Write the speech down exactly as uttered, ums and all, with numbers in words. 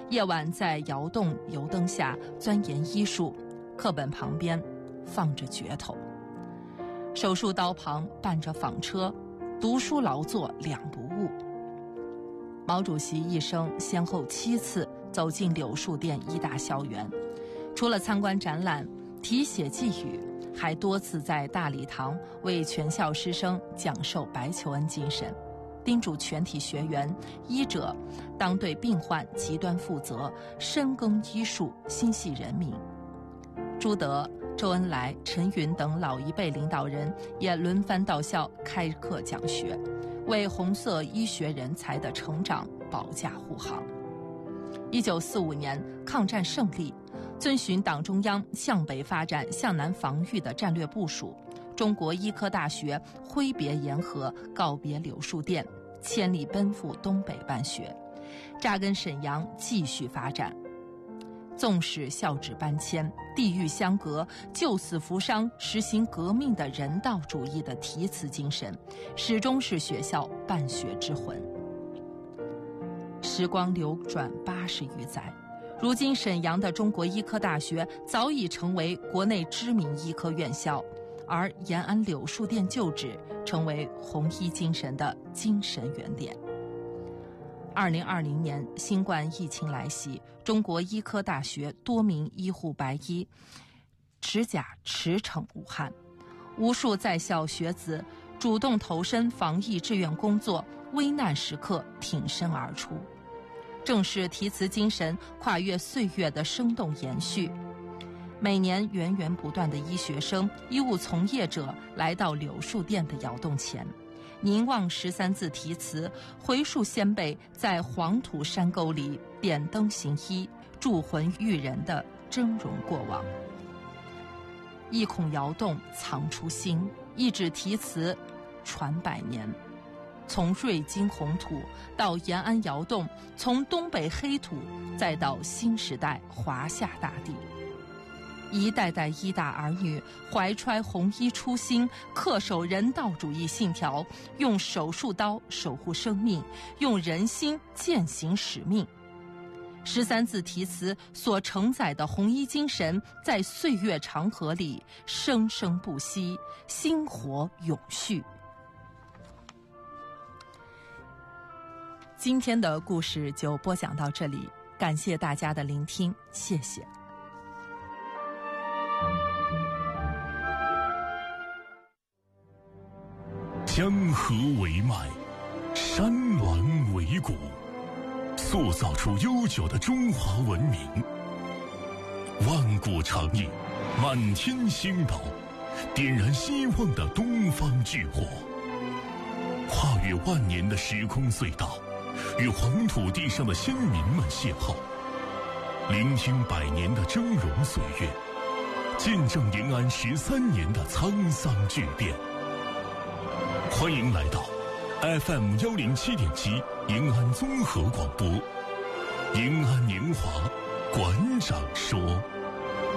夜晚在窑洞油灯下钻研医术，课本旁边放着镢头，手术刀旁伴着纺车，读书劳作两不误。毛主席一生先后七次走进柳树店医大校园，除了参观展览、题写寄语，还多次在大礼堂为全校师生讲授白求恩精神，叮嘱全体学员、医者当对病患极端负责，深耕医术，心系人民。朱德、周恩来、陈云等老一辈领导人也轮番到校开课讲学，为红色医学人才的成长保驾护航。一九四五年抗战胜利，遵循党中央向北发展、向南防御的战略部署，中国医科大学挥别沿河，告别柳树店，千里奔赴东北办学，扎根沈阳，继续发展。纵使校址搬迁、地域相隔，救死扶伤，实行革命的人道主义的题词精神，始终是学校办学之魂。时光流转八十余载，如今沈阳的中国医科大学早已成为国内知名医科院校，而延安柳树店旧址成为红医精神的精神原点。二零二零年新冠疫情来袭，中国医科大学多名医护白衣持甲驰骋武汉，无数在校学子主动投身防疫志愿工作，危难时刻挺身而出，正是题词精神跨越岁月的生动延续。每年源源不断的医学生、医务从业者来到柳树店的窑洞前，凝望十三字题词，回溯先辈在黄土山沟里点灯行医、铸魂育人的峥嵘过往。一孔窑洞藏初心，一纸题词传百年。从瑞金红土到延安窑洞，从东北黑土再到新时代华夏大地，一代代医大儿女怀揣红衣初心，恪守人道主义信条，用手术刀守护生命，用人心践行使命。十三字题词所承载的红衣精神，在岁月长河里生生不息，薪火永续。今天的故事就播讲到这里，感谢大家的聆听，谢谢。 江河为脉，山峦为骨，塑造出悠久的中华文明。万古长缨，满天星斗，点燃希望的东方巨火。跨越万年的时空隧道，与黄土地上的先民们邂逅，聆听百年的峥嵘岁月，见证延安十三年的沧桑巨变。欢迎来到 F M 幺零七点七延安综合广播，延安年华馆长说。